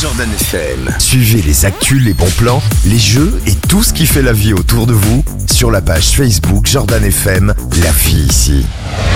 Jordan FM. Suivez les actus, les bons plans, les jeux et tout ce qui fait la vie autour de vous sur la page Facebook Jordan FM, la fille ici.